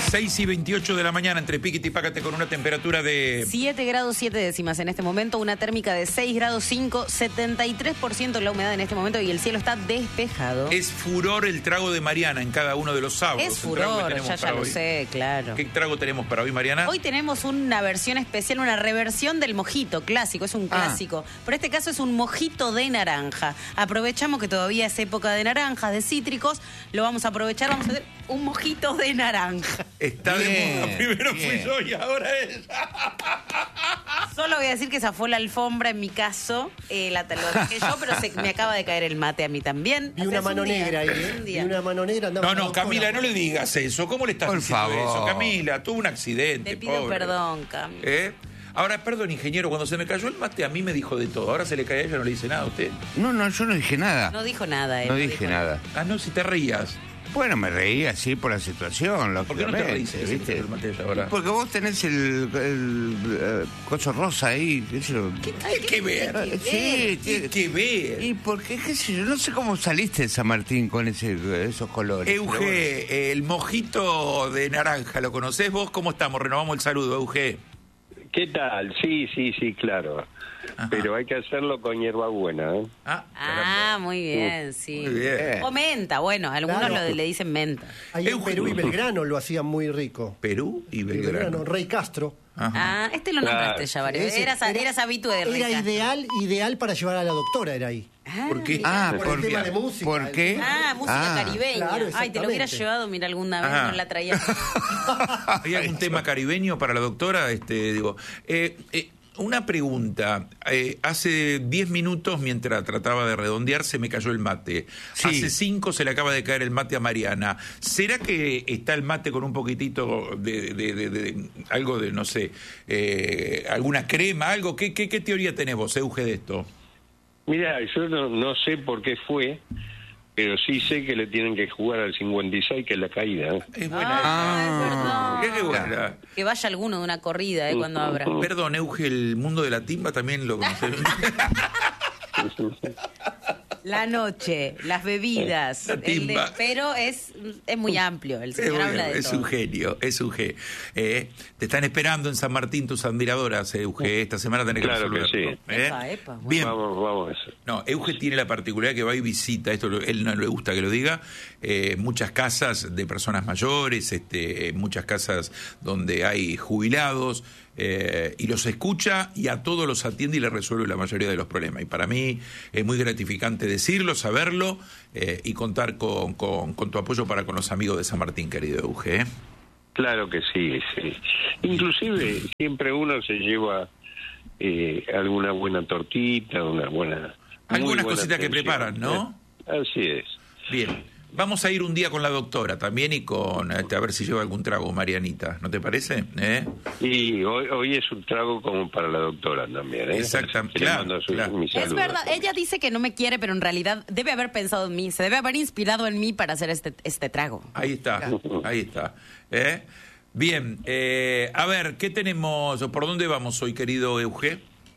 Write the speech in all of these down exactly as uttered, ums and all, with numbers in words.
seis y veintiocho de la mañana entre Piquete y Pácate con una temperatura de... siete grados siete décimas en este momento, una térmica de seis grados cinco, setenta y tres por ciento la humedad en este momento y el cielo está despejado. Es furor el trago de Mariana en cada uno de los sábados. Es furor, ya, ya lo sé, claro. ¿Qué trago tenemos para hoy, Mariana? Hoy tenemos una versión especial, una reversión del mojito clásico, es un clásico. Ah. Pero este caso es un mojito de naranja. Aprovechamos que todavía es época de naranjas, de cítricos, lo vamos a aprovechar, vamos a hacer un mojito de naranja. Está bien, de moda. Primero bien. Fui yo y ahora ella. Solo voy a decir que zafó la alfombra en mi caso, eh, la, lo dejé yo, pero se, me acaba de caer el mate a mí también. Y una mano negra ahí, ¿eh? Y una mano negra. No, no, Camila, no le digas eso. ¿Cómo le estás Por diciendo favor. eso? Camila, tuvo un accidente, Te pido pobre. perdón, Camila. ¿Eh? Ahora, perdón, ingeniero, cuando se me cayó el mate a mí me dijo de todo. Ahora se le cae a ella, no le dice nada a usted. No, no, yo no dije nada. No dijo nada, eh. No, no dije nada. nada. Ah, no, si te reías. Bueno, me reí así por la situación, lógicamente. ¿Por qué no te reíste, ¿viste? el mate ahora? Porque vos tenés el, el, el coso rosa ahí. Eso. ¿Qué, ay, ¿Qué, ¿Qué ver? ¿Qué Sí, ¿Qué, ¿Qué ver? ¿Y por qué? ¿Qué sé yo? No sé cómo saliste de San Martín con ese, esos colores. Euge, bueno. El mojito de naranja, ¿lo conocés vos? ¿Cómo estamos? Renovamos el saludo, Euge. ¿Qué tal? Sí, sí, sí, claro. Ajá. Pero hay que hacerlo con hierbabuena, ¿eh? Ah, ah muy bien, sí. Muy bien. O menta, bueno, algunos claro. lo, le dicen menta. Ahí en Perú y Belgrano lo hacían muy rico. Perú y Belgrano. Y Belgrano, Rey Castro. Ajá. Ah, este lo nombraste claro. ya varias veces. Eras, era, eras habitué de Rey Era Castro. ideal, ideal para llevar a la doctora, era ahí. Ah, ¿Por qué? Ah, por, por, el tema de música. ¿Por qué? Ah, música ah. caribeña. Claro, Ay, te lo hubiera exactamente. llevado, mira, alguna vez Ajá. no la traía. ¿Hay algún tema caribeño para la doctora? Este, digo, eh, eh, una pregunta. Eh, hace diez minutos, mientras trataba de redondear, se me cayó el mate. Sí. Hace cinco se le acaba de caer el mate a Mariana. ¿Será que está el mate con un poquitito de, de, de, de, de algo de, no sé, eh, alguna crema, algo? ¿Qué, qué, qué teoría tenés vos, Euge, de esto? Mira, yo no, no sé por qué fue, pero sí sé que le tienen que jugar al cincuenta y seis, que es la caída, ¿eh? Es buena. Ah, es verdad. Mirá qué buena. Que vaya alguno de una corrida, ¿eh? Cuando abra. Perdón, Euge, el mundo de la timba también lo conocés. La noche, las bebidas, La el timba. de- pero es, es muy amplio, el señor Es, habla de es todo. un genio, es un genio. Eh, te están esperando en San Martín tus admiradoras, Euge. Esta semana tenés que Claro que resolverlo. sí. ¿Eh? Epa, epa, bueno. Bien. Vamos, vamos. No, Euge tiene la particularidad que va y visita, esto lo- él no le gusta que lo diga, eh, muchas casas de personas mayores, este, muchas casas donde hay jubilados, eh, y los escucha y a todos los atiende y les resuelve la mayoría de los problemas. Y para mí es muy gratificante decirlo, saberlo, eh, y contar con, con, con tu apoyo para con los amigos de San Martín, querido Euge. ¿eh? Claro que sí, sí. Inclusive siempre uno se lleva eh, alguna buena tortita, una buena... muy Algunas buena cositas que atención, preparan, ¿no? ¿eh? Así es. Bien. Vamos a ir un día con la doctora también y con este, a ver si lleva algún trago, Marianita. ¿No te parece? ¿Eh? Y hoy, hoy es un trago como para la doctora también, ¿eh? Exactamente, Le claro, mando su- claro. mi Es saludo. verdad, ella dice que no me quiere, pero en realidad debe haber pensado en mí, se debe haber inspirado en mí para hacer este, este trago. Ahí está, ahí está. ¿Eh? Bien, eh, a ver, ¿qué tenemos? ¿Por dónde vamos hoy, querido Euge?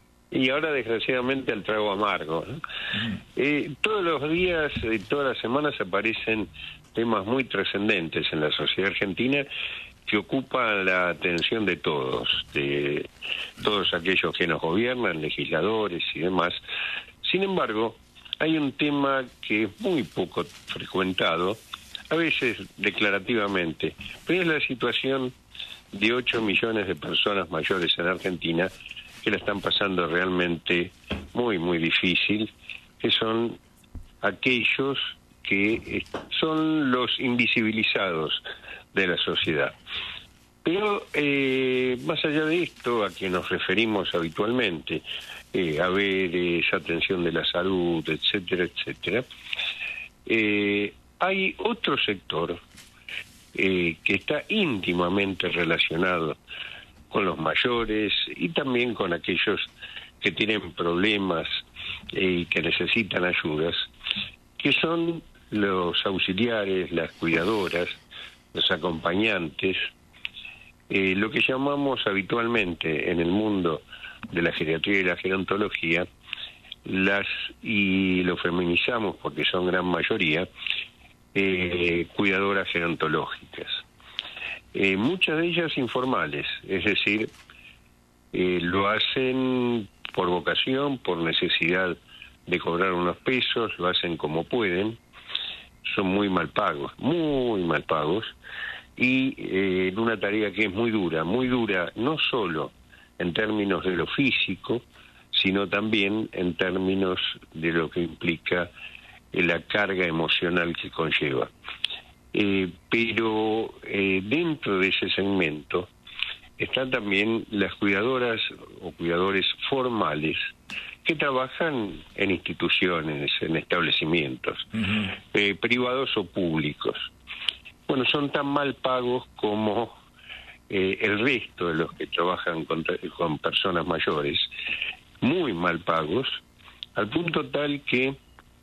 Y ahora, desgraciadamente, el trago amargo, ¿no? Eh, todos los días, eh, todas las semanas aparecen temas muy trascendentes en la sociedad argentina que ocupan la atención de todos, de todos aquellos que nos gobiernan, legisladores y demás. Sin embargo, hay un tema que es muy poco frecuentado, a veces declarativamente, pero es la situación de ocho millones de personas mayores en Argentina que la están pasando realmente muy, muy difícil, que son aquellos que son los invisibilizados de la sociedad. Pero eh, más allá de esto, a que nos referimos habitualmente, eh, a ver eh, esa atención de la salud, etcétera, etcétera, eh, hay otro sector eh, que está íntimamente relacionado con los mayores y también con aquellos que tienen problemas y eh, que necesitan ayudas, que son los auxiliares, las cuidadoras, los acompañantes, eh, lo que llamamos habitualmente en el mundo de la geriatría y la gerontología, las y lo feminizamos porque son gran mayoría, eh, cuidadoras gerontológicas. eh, muchas de ellas informales, es decir, eh, lo hacen por vocación, por necesidad de cobrar unos pesos, lo hacen como pueden, son muy mal pagos, muy mal pagos, y eh, en una tarea que es muy dura, muy dura no solo en términos de lo físico, sino también en términos de lo que implica eh, la carga emocional que conlleva. Eh, pero eh, dentro de ese segmento están también las cuidadoras o cuidadores formales que trabajan en instituciones, en establecimientos, uh-huh. eh, privados o públicos. Bueno, son tan mal pagos como eh, el resto de los que trabajan con, con personas mayores, muy mal pagos, al punto tal que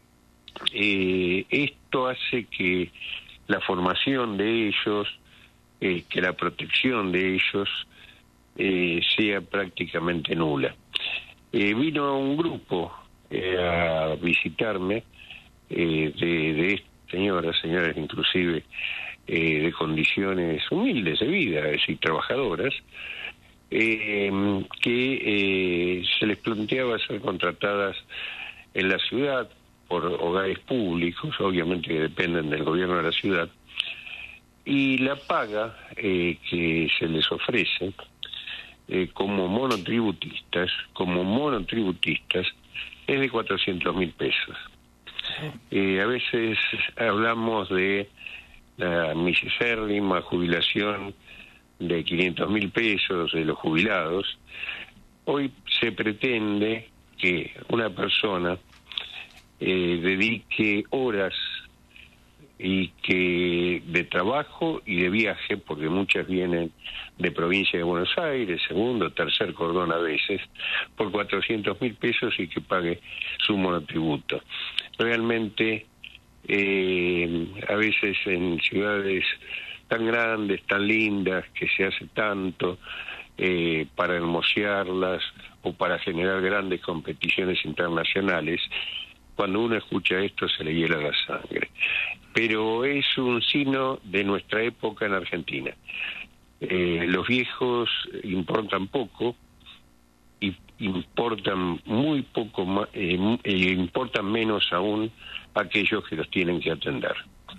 eh, esto hace que la formación de ellos, eh, que la protección de ellos eh, sea prácticamente nula. Eh, vino un grupo eh, a visitarme eh, de, de señoras, señoras inclusive eh, de condiciones humildes de vida, es decir, trabajadoras, eh, que eh, se les planteaba ser contratadas en la ciudad por hogares públicos, obviamente que dependen del gobierno de la ciudad, y la paga eh, que se les ofrece eh, como monotributistas, como monotributistas, es de cuatrocientos mil pesos. Eh, a veces hablamos de la misérrima jubilación de quinientos mil pesos de los jubilados. Hoy se pretende que una persona eh, dedique horas y que de trabajo y de viaje, porque muchas vienen de provincia de Buenos Aires, segundo, tercer cordón a veces, por cuatrocientos mil pesos y que pague su monotributo. Realmente, eh, a veces en ciudades tan grandes, tan lindas, que se hace tanto eh, para hermosearlas o para generar grandes competiciones internacionales, cuando uno escucha esto se le hiela la sangre. Pero es un signo de nuestra época en Argentina. Eh, los viejos importan poco y importan muy poco más, eh, eh, importan menos aún aquellos que los tienen que atender.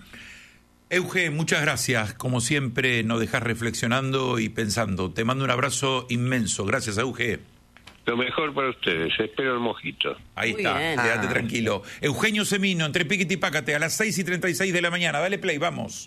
Euge, muchas gracias. Como siempre nos dejas reflexionando y pensando. Te mando un abrazo inmenso. Gracias, Euge. Lo mejor para ustedes, espero el mojito. Ahí Muy está, bien. quédate Ah. tranquilo. Eugenio Semino, entre Piquete y Pácate, a las seis y treinta y seis de la mañana. Dale play, vamos.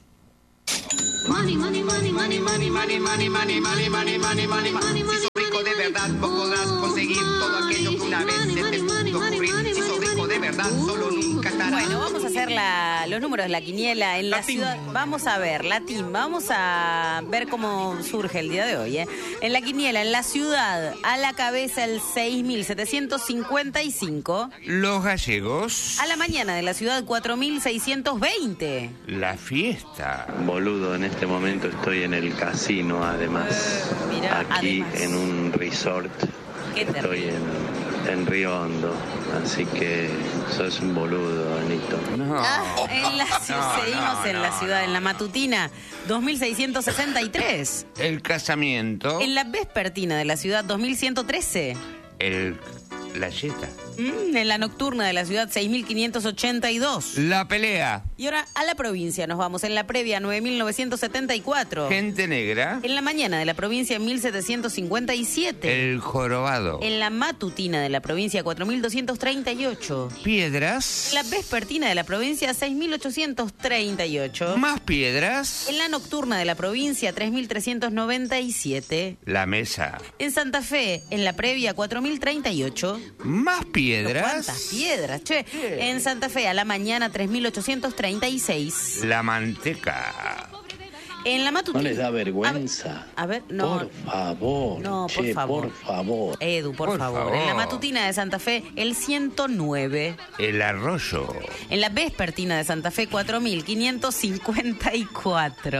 Money, money, money, money, money, money, money, money, money, money, money, money, money. Si sos rico de verdad, vos podrás conseguir todo aquello que una vez se te pudo ocurrir. Si sos rico de verdad, solo nunca estarás. Bueno, vamos a hacer la, los números de la quiniela en la Latín. ciudad. Vamos a ver, Latín, vamos a ver cómo surge el día de hoy. ¿eh? En la quiniela, en la ciudad, a la cabeza el seis mil setecientos cincuenta y cinco. Los gallegos, A la mañana de la ciudad cuatro mil seiscientos veinte. la fiesta. Boludo, en este momento estoy en el casino, además, Eh, mirá, aquí además. en un resort, Qué estoy terrible. en, en Río Hondo, así que sos un boludo, Anito. No. Ah, en la ciudad, No, seguimos no, en la no, ciudad, en la matutina, dos mil seiscientos sesenta y tres. El casamiento, En la vespertina de la ciudad, dos mil ciento trece. el, la yeta, Mm, en la nocturna de la ciudad, seis mil quinientos ochenta y dos. la pelea, Y ahora a la provincia nos vamos. En la previa, nueve mil novecientos setenta y cuatro. gente negra, En la mañana de la provincia, mil setecientos cincuenta y siete. el jorobado, En la matutina de la provincia, cuatro mil doscientos treinta y ocho. piedras, En la vespertina de la provincia, seis mil ochocientos treinta y ocho. más piedras, En la nocturna de la provincia, tres mil trescientos noventa y siete. la mesa, En Santa Fe, en la previa, cuatro mil treinta y ocho. más piedras, ¿Cuántas piedras? Che, en Santa Fe, a la mañana, tres mil ochocientos treinta y seis. la manteca, En la matutina. ¿No les da vergüenza? A ver, a ver, no. Por favor. No, por che, favor. por favor. Edu, por, Por favor. favor. En la matutina de Santa Fe, el ciento nueve. el arroyo, En la vespertina de Santa Fe, cuatro mil quinientos cincuenta y cuatro.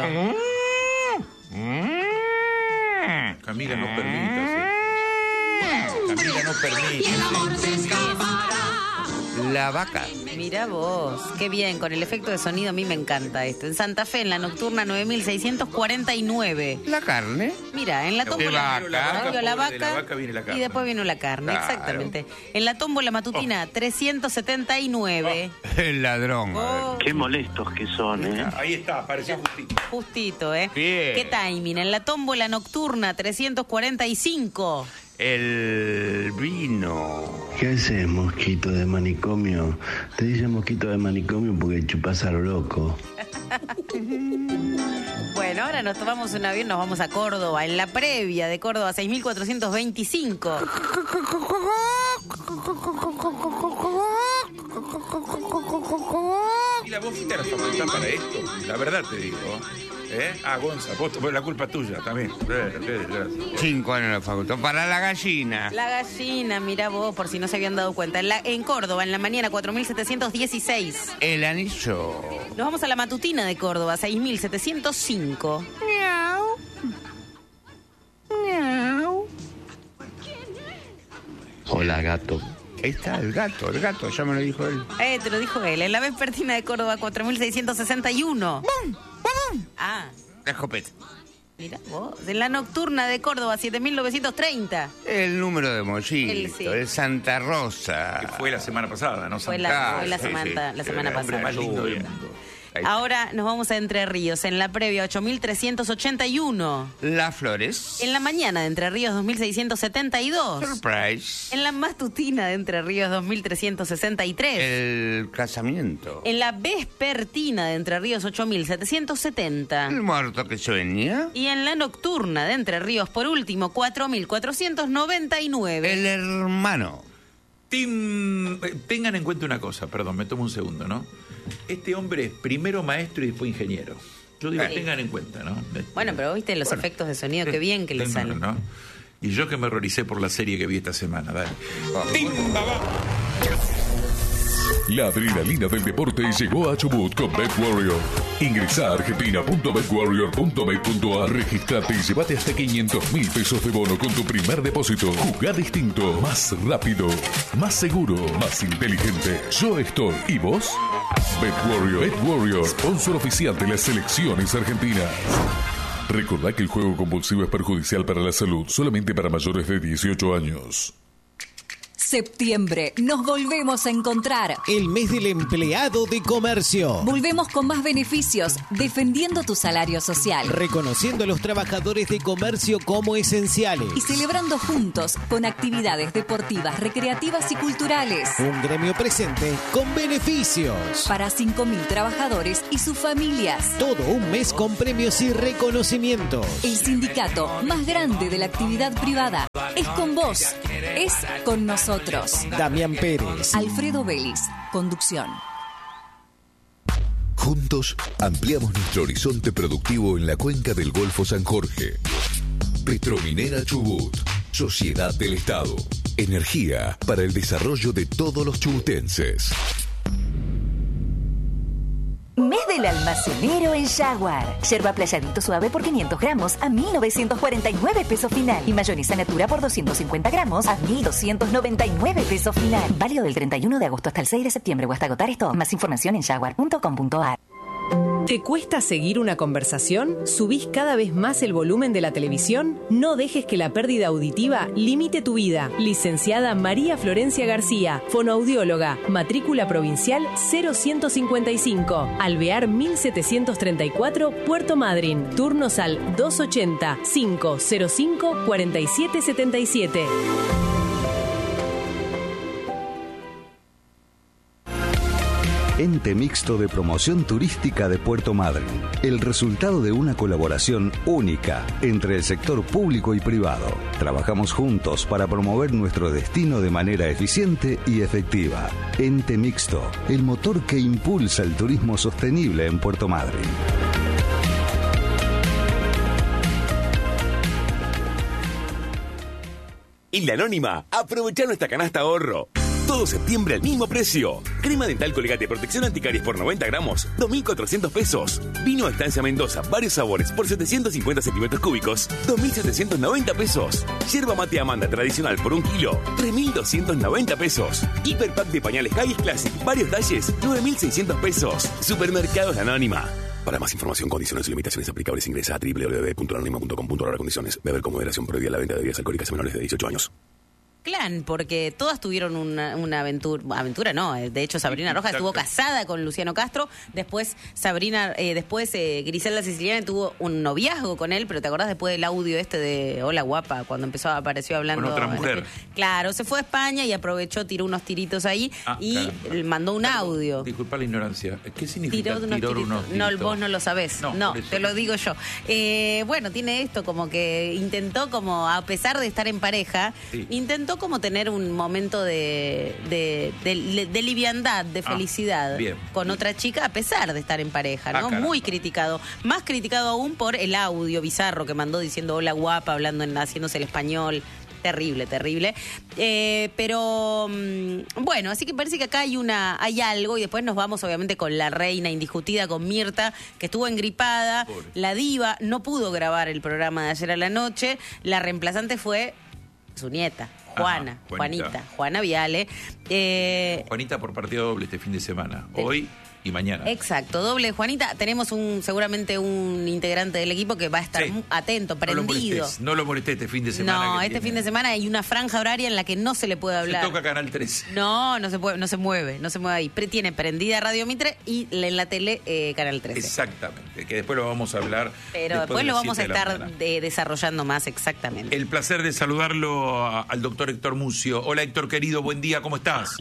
Camila, no permitas. eh. Camila, no permitas. Y el amor se escapará La vaca. Mirá vos, qué bien, con el efecto de sonido a mí me encanta esto. En Santa Fe, en la nocturna nueve mil seiscientos cuarenta y nueve. La carne. Mira, en la tómbola vaca. La vaca, Primero la pobre, vaca, de la vaca viene la carne. y después vino la carne, Claro. exactamente. En la tómbola matutina trescientos setenta y nueve. El ladrón. a ver. Oh, Qué molestos que son, ¿eh? Ahí está, apareció justito. justito, ¿eh? Bien. ¿Qué timing? En la tómbola nocturna trescientos cuarenta y cinco. El vino. ¿Qué haces, mosquito de manicomio? Te dicen mosquito de manicomio porque chupás a lo loco. Bueno, ahora nos tomamos un avión, nos vamos a Córdoba. En la previa de Córdoba, seis mil cuatrocientos veinticinco. ¿Y la vos fuiste a la facultad para esto? La verdad te digo. ¿Eh? Ah, Gonza, vos, pues la culpa es tuya también. Eh, eh, gracias. Cinco años en la facultad. Para la gallina. La gallina, mira vos, por si no se habían dado cuenta. En, la- en Córdoba, en la mañana, cuatro mil setecientos dieciséis. El anillo. Nos vamos a la matutina de Córdoba, seis mil setecientos cinco. Hola, gato. Ahí está, el gato, el gato, ya me lo dijo él. Eh, te lo dijo él. En la vespertina de Córdoba, cuatro mil seiscientos sesenta y uno. Ah, La escopeta. mira vos. En la nocturna de Córdoba, siete mil novecientos treinta. El número de Mollito, El sí. el Santa Rosa. Que fue la semana pasada, ¿no? Fue Santa- la, Ah, fue la sí, semana, sí. la semana El hombre pasada. más lindo del mundo. Ahí. Ahora nos vamos a Entre Ríos. En la previa, ocho mil trescientos ochenta y uno. Las flores. En la mañana de Entre Ríos, dos mil seiscientos setenta y dos. Surprise. En la matutina de Entre Ríos, dos mil trescientos sesenta y tres. El casamiento. En la vespertina de Entre Ríos, ocho mil setecientos setenta. El muerto que sueña. Y en la nocturna de Entre Ríos, por último, cuatro mil cuatrocientos noventa y nueve. El hermano. Tim, eh, tengan en cuenta una cosa, perdón, me tomo un segundo, ¿no? Este hombre es primero maestro y después ingeniero. Yo digo, Sí. tengan en cuenta, ¿no? Este, Bueno, pero viste los bueno. efectos de sonido, qué bien que le Tengan, salen. ¿no? Y yo que me horroricé por la serie que vi esta semana, dale. Timba, va. La adrenalina del deporte llegó a Chubut con BetWarrior. Ingresa a argentina punto bet warrior punto bet punto a, registrate y llévate hasta quinientos mil pesos de bono con tu primer depósito. Jugá distinto, más rápido, más seguro, más inteligente. Yo estoy. ¿Y vos? BetWarrior. BetWarrior, sponsor oficial de las selecciones argentinas. Recordá que el juego compulsivo es perjudicial para la salud, solamente para mayores de dieciocho años. Septiembre, nos volvemos a encontrar. El mes del empleado de comercio. Volvemos con más beneficios, defendiendo tu salario social. Reconociendo a los trabajadores de comercio como esenciales. Y celebrando juntos con actividades deportivas, recreativas y culturales. Un gremio presente con beneficios. Para cinco mil trabajadores y sus familias. Todo un mes con premios y reconocimientos. El sindicato más grande de la actividad privada. Es con vos. Es con nosotros. Damián Pérez. Alfredo Vélez. Conducción. Juntos ampliamos nuestro horizonte productivo en la cuenca del Golfo San Jorge. Petrominera Chubut, Sociedad del Estado. Energía para el desarrollo de todos los chubutenses. Mes del almacenero en Jaguar. Yerba playadito suave por quinientos gramos a mil novecientos cuarenta y nueve pesos final. Y mayonesa natura por doscientos cincuenta gramos a mil doscientos noventa y nueve pesos final. Válido del treinta y uno de agosto hasta el seis de septiembre o hasta agotar esto. Más información en jaguar punto com punto a r. ¿Te cuesta seguir una conversación? ¿Subís cada vez más el volumen de la televisión? No dejes que la pérdida auditiva limite tu vida. Licenciada María Florencia García, fonoaudióloga, matrícula provincial cero ciento cincuenta y cinco, Alvear mil setecientos treinta y cuatro, Puerto Madryn. Turnos al doscientos ochenta, quinientos cinco, cuarenta y siete setenta y siete. Ente Mixto de Promoción Turística de Puerto Madryn. El resultado de una colaboración única entre el sector público y privado. Trabajamos juntos para promover nuestro destino de manera eficiente y efectiva. Ente Mixto, el motor que impulsa el turismo sostenible en Puerto Madryn. En La Anónima, aprovecha nuestra canasta ahorro. Todo septiembre al mismo precio. Crema dental Colgate Protección Anticaries por noventa gramos, dos mil cuatrocientos pesos. Vino Estancia Mendoza, varios sabores por setecientos cincuenta centímetros cúbicos, dos mil setecientos noventa pesos. Yerba mate Amanda tradicional por un kilo, tres mil doscientos noventa pesos. Hiperpack de pañales Hayes Classic, varios talles, nueve mil seiscientos pesos. Supermercados Anónima. Para más información, condiciones y limitaciones aplicables, ingresa a doble u doble u doble u punto anónima punto com punto a r condiciones. Beber con moderación, prohibida la venta de bebidas alcohólicas a menores de dieciocho años. Clan, porque todas tuvieron una, una aventura, aventura no, de hecho Sabrina Rojas estuvo casada con Luciano Castro, después Sabrina, eh, después eh, Griselda Siciliani tuvo un noviazgo con él, pero ¿te acordás después del audio este de Hola Guapa, cuando empezó, apareció hablando? Con otra mujer. El, claro, se fue a España y aprovechó, tiró unos tiritos ahí ah, y caramba. mandó un Perdón, audio. Disculpa la ignorancia, ¿qué significa tiró unos tirar tiritos? unos tiritos? No, vos no lo sabés, no, no te lo digo yo. Eh, bueno, tiene esto como que intentó como, a pesar de estar en pareja, sí. intentó como tener un momento de, de, de, de liviandad, de felicidad ah, con otra chica a pesar de estar en pareja, ¿no? Ah, muy criticado, más criticado aún por el audio bizarro que mandó diciendo hola guapa, hablando en, haciéndose el español. Terrible, terrible. Eh, pero bueno, así que parece que acá hay una, hay algo, y después nos vamos obviamente con la reina indiscutida, con Mirta, que estuvo engripada. Pobre. La diva no pudo grabar el programa de ayer a la noche. La reemplazante fue su nieta. Juana, Ajá, Juanita. Juanita, Juana Viale. Eh, Juanita por partido doble este fin de semana, de... hoy y mañana. Exacto, doble Juanita. Tenemos un seguramente un integrante del equipo que va a estar sí. muy atento, prendido. No lo molestes, no lo molestes este fin de semana. No, este tiene... fin de semana hay una franja horaria en la que no se le puede hablar. Se toca Canal trece. No, no se puede, no se mueve, no se mueve ahí. Pre tiene prendida Radio Mitre y en la tele eh, Canal trece. Exactamente, que después lo vamos a hablar. Pero después, después lo vamos a estar de, desarrollando más exactamente. El placer de saludarlo a, al doctor Héctor Mucio. Hola Héctor querido, buen día, ¿cómo estás?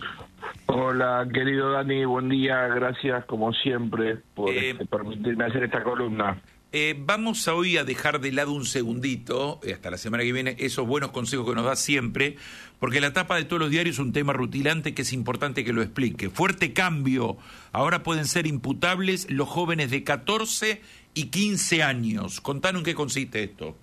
Hola, querido Dani, buen día, gracias como siempre por eh, permitirme hacer esta columna. Eh, vamos a hoy a dejar de lado un segundito, eh, hasta la semana que viene, esos buenos consejos que nos da siempre, porque la tapa de todos los diarios es un tema rutilante que es importante que lo explique. Fuerte cambio, ahora pueden ser imputables los jóvenes de catorce y quince años. Contanos en qué consiste esto.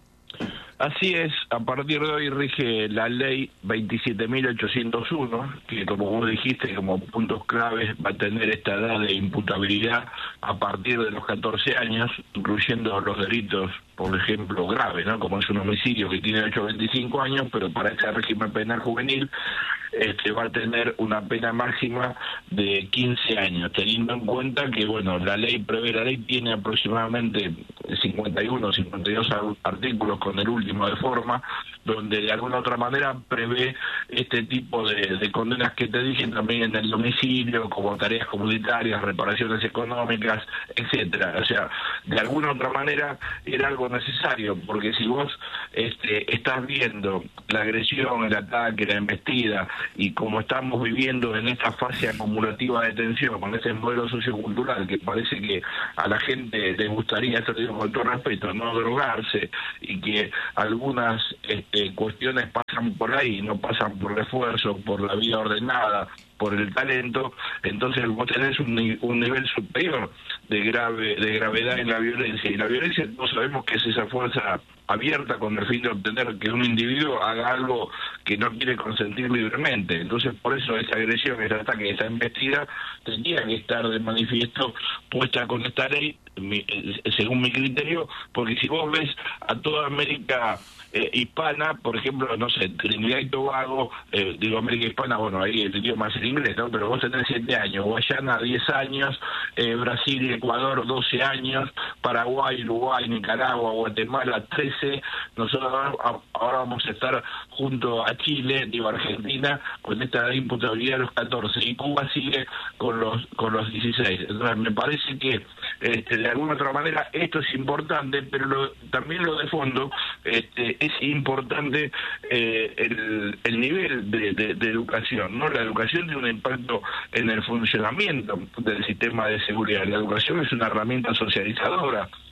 Así es, a partir de hoy rige la ley veintisiete mil ochocientos uno, que como vos dijiste, como puntos claves va a tener esta edad de imputabilidad a partir de los catorce años, incluyendo los delitos, por ejemplo, graves, ¿no? Como es un homicidio que tiene ocho a veinticinco años, pero para este régimen penal juvenil este, va a tener una pena máxima de quince años, teniendo en cuenta que, bueno, la ley prevé, la ley tiene aproximadamente cincuenta y uno, cincuenta y dos artículos con el último de forma, donde de alguna otra manera prevé este tipo de, de condenas que te dije también en el domicilio, como tareas comunitarias, reparaciones económicas, etcétera. O sea, de alguna otra manera era algo necesario, porque si vos este, estás viendo la agresión, el ataque, la embestida, y como estamos viviendo en esta fase acumulativa de tensión, con este modelo sociocultural que parece que a la gente le gustaría, esto lo digo con todo respeto, no drogarse, y que algunas este, cuestiones pasan por ahí, no pasan por el esfuerzo, por la vida ordenada, por el talento, entonces vos tenés un, un nivel superior de grave de gravedad en la violencia, y la violencia todos sabemos que es esa fuerza abierta con el fin de obtener que un individuo haga algo que no quiere consentir libremente. Entonces por eso esa agresión, ese ataque, esa embestida tendría que estar de manifiesto puesta con esta ley, mi, según mi criterio, porque si vos ves a toda América eh, hispana, por ejemplo, no sé, Trinidad y Tobago, eh, digo América hispana, bueno, ahí el idioma es el inglés, ¿no? Pero vos tenés siete años, Guayana diez años, eh, Brasil y Ecuador doce años, Paraguay, Uruguay, Nicaragua, Guatemala trece, nosotros ahora, ahora vamos a estar junto a Chile, digo Argentina, con esta imputabilidad de los catorce, y Cuba sigue con los con los dieciséis. Entonces me parece que este, de alguna otra manera esto es importante, pero lo, también lo de fondo este, es importante eh, el, el nivel de, de, de educación, ¿no? La educación tiene un impacto en el funcionamiento del sistema de seguridad. La educación es una herramienta socializadora,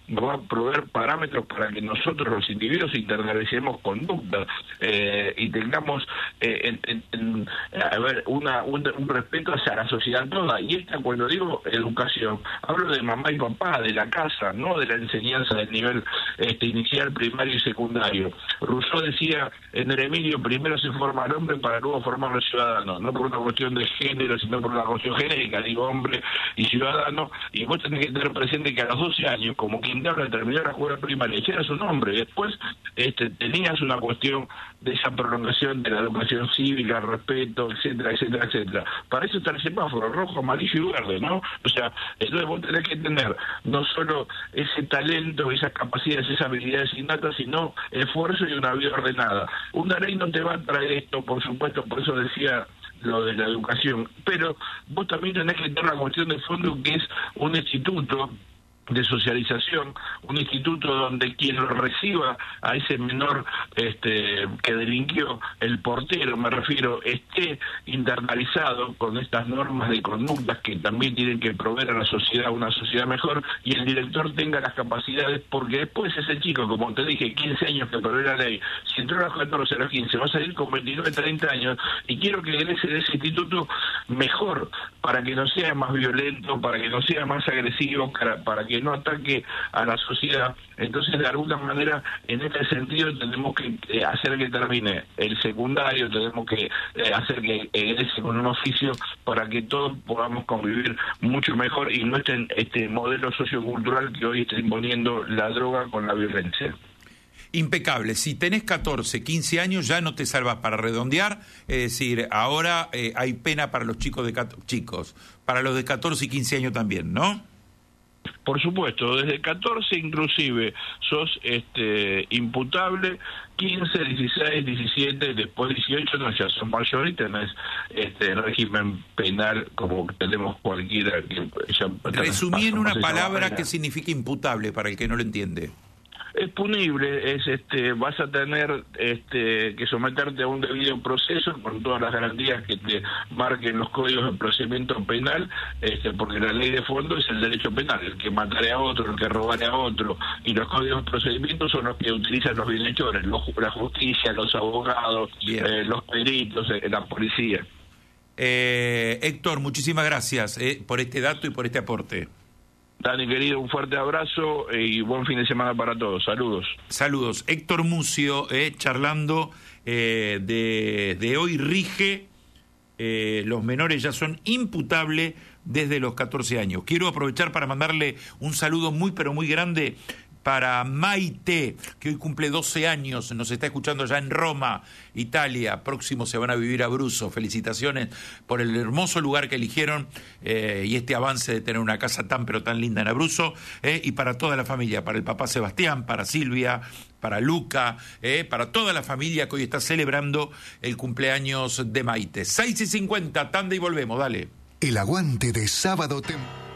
nos va a proveer parámetros para que nosotros los individuos internalicemos conductas eh, y tengamos eh, en, en, en, a ver, una, un, un respeto hacia la sociedad toda. Y esta, cuando digo educación, hablo de mamá y papá, de la casa, no de la enseñanza del nivel este, inicial, primario y secundario. Rousseau decía en el Emilio, primero se forma al hombre para luego formar al ciudadano, no por una cuestión de género, sino por una cuestión genérica, digo hombre y ciudadano, y vos tenés que tener presente que a los doce años, como quien te habla de terminar la escuela primaria, ya eras un hombre, después este, tenías una cuestión de esa prolongación de la educación cívica, respeto, etcétera, etcétera, etcétera. Para eso está el semáforo, rojo, amarillo y verde, ¿no? O sea, entonces vos tenés que tener no solo ese talento, esas capacidades, esas habilidades innatas, sino esfuerzo y una vida ordenada. Una ley no te va a traer esto, por supuesto, por eso decía lo de la educación, pero vos también tenés que tener la cuestión de fondo, que es un instituto de socialización, un instituto donde quien lo reciba a ese menor este, que delinquió, el portero me refiero, esté internalizado con estas normas de conductas que también tienen que proveer a la sociedad una sociedad mejor, y el director tenga las capacidades, porque después ese chico, como te dije, quince años que prevé la ley, si entró a los catorce, a los quince, va a salir con veintinueve, treinta años, y quiero que egrese de ese instituto mejor, para que no sea más violento, para que no sea más agresivo, para, para que no ataque a la sociedad. Entonces, de alguna manera, en este sentido, tenemos que eh, hacer que termine el secundario, tenemos que eh, hacer que egrese con un oficio para que todos podamos convivir mucho mejor y no estén este modelo sociocultural que hoy está imponiendo la droga con la violencia. Impecable. Si tenés catorce, quince años ya no te salvas, para redondear, es decir, ahora eh, hay pena para los chicos de chicos, para los de catorce y quince años también, ¿no? Por supuesto, desde catorce inclusive sos este imputable, quince, dieciséis, diecisiete, después dieciocho no, ya son mayores y tenés este régimen penal como tenemos cualquiera. Que ya resumí en una palabra, ¿qué significa imputable para el que no lo entiende? Es punible, es este, vas a tener este, que someterte a un debido proceso con todas las garantías que te marquen los códigos de procedimiento penal, este, porque la ley de fondo es el derecho penal, el que matare a otro, el que robare a otro, y los códigos de procedimiento son los que utilizan los bienhechores, los, la justicia, los abogados, eh, los peritos, eh, la policía. Eh, Héctor, muchísimas gracias eh, por este dato y por este aporte. Dani, querido, un fuerte abrazo y buen fin de semana para todos. Saludos. Saludos. Héctor Mucio, eh, charlando eh, de, de hoy rige, eh, los menores ya son imputables desde los catorce años. Quiero aprovechar para mandarle un saludo muy, pero muy grande para Maite, que hoy cumple doce años, nos está escuchando ya en Roma, Italia. Próximo se van a vivir a Abruzzo. Felicitaciones por el hermoso lugar que eligieron eh, y este avance de tener una casa tan pero tan linda en Abruzzo, eh, y para toda la familia, para el papá Sebastián, para Silvia, para Luca, eh, para toda la familia que hoy está celebrando el cumpleaños de Maite. seis y cincuenta, tanda y volvemos, dale. El aguante de sábado temprano.